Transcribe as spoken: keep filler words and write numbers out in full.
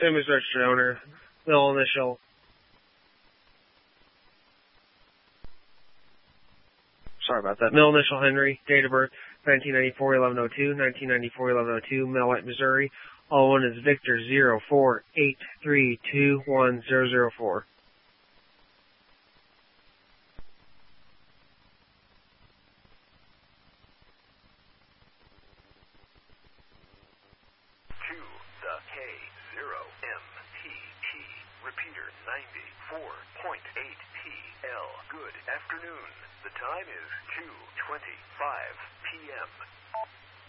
Same as registered owner. Middle initial. Sorry about that. Middle initial Henry. Date of birth nineteen ninety-four eleven oh two. nineteen ninety-four eleven oh two. Millette, Missouri. All one is Victor zero four eight three two one zero zero four. Repeater ninety-four point eight P L. Good afternoon. The time is two twenty-five p m